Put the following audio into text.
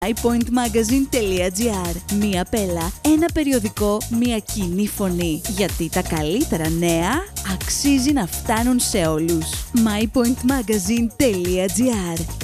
mypointmagazine.gr. Μία πέλα, ένα περιοδικό, μία κοινή φωνή. Γιατί τα καλύτερα νέα αξίζει να φτάνουν σε όλους. mypointmagazine.gr.